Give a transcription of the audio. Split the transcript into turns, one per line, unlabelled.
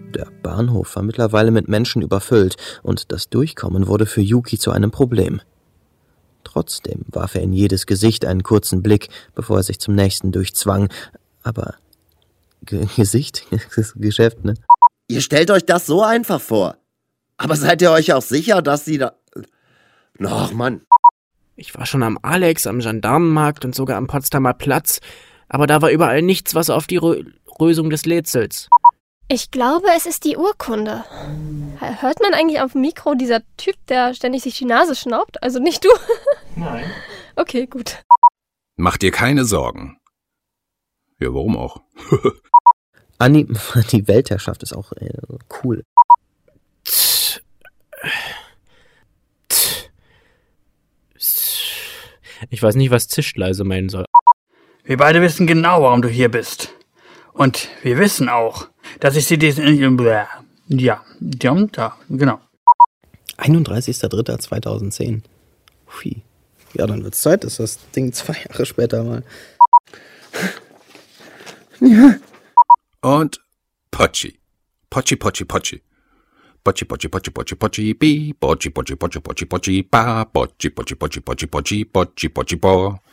Der Bahnhof war mittlerweile mit Menschen überfüllt und das Durchkommen wurde für Yuki zu einem Problem. Trotzdem warf er in jedes Gesicht einen kurzen Blick, bevor er sich zum nächsten durchzwang. Aber Gesicht? Das ist Geschäft, ne?
Ihr stellt euch das so einfach vor. Aber seid ihr euch auch sicher, dass sie da... Ach, Mann.
Ich war schon am Alex, am Gendarmenmarkt und sogar am Potsdamer Platz. Aber da war überall nichts, was auf die Lösung des Rätsels.
Ich glaube, es ist die Urkunde. Hört man eigentlich auf dem Mikro dieser Typ, der ständig sich die Nase schnaubt? Also nicht du?
Nein.
Okay, gut.
Mach dir keine Sorgen. Ja, warum auch?
Anni, die Weltherrschaft ist auch cool.
Ich weiß nicht, was Zischleise meinen soll.
Wir beide wissen genau, warum du hier bist. Und wir wissen auch, dass ich sie diesen... Ja, da, genau.
31.03.2010. Hui. Ja, dann wird's Zeit, dass das Ding 2 Jahre später mal...
Ja. Und Potschi. Potschi, Potschi, Potschi. Potschi, Potschi, Potschi, Potschi, Potschi, bi. Potschi, Potschi, Potschi, Potschi, Potschi, ba. Potschi, Potschi, Potschi, Potschi, Potschi, Potschi, Potschi, po.